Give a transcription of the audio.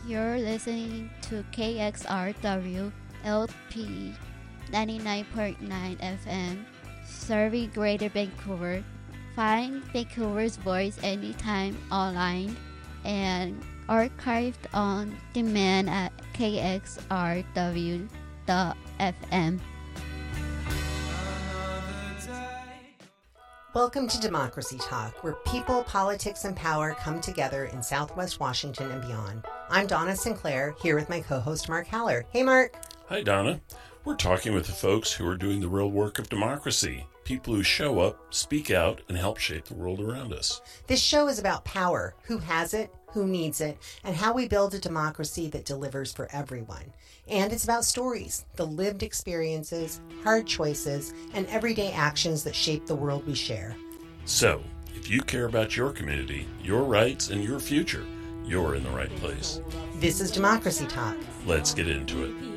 You're listening to KXRW LP 99.9 FM, serving Greater Vancouver. Find Vancouver's voice anytime online and archived on demand at kxrw.fm. Welcome to Democracy Talk, where people, politics, and power come together in Southwest Washington and beyond. I'm Donna Sinclair, here with my co-host Mark Haller. Hey, Mark. Hi, Donna. We're talking with the folks who are doing the real work of democracy, people who show up, speak out, and help shape the world around us. This show is about power, who has it, who needs it, and how we build a democracy that delivers for everyone. And it's about stories, the lived experiences, hard choices, and everyday actions that shape the world we share. So, if you care about your community, your rights, and your future, you're in the right place. This is Democracy Talk. Let's get into it.